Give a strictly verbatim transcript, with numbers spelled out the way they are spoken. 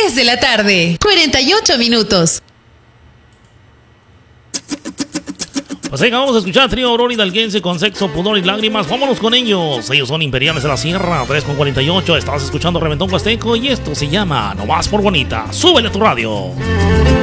tres de la tarde, cuarenta y ocho minutos. Pues venga, vamos a escuchar a Trío Aurora Hidalguense con Sexo, Pudor y Lágrimas. Vámonos con ellos. Ellos son Imperiales de la Sierra, tres con cuarenta y ocho. Estás escuchando Reventón Huasteco y esto se llama No Más por Bonita. Súbele a tu radio.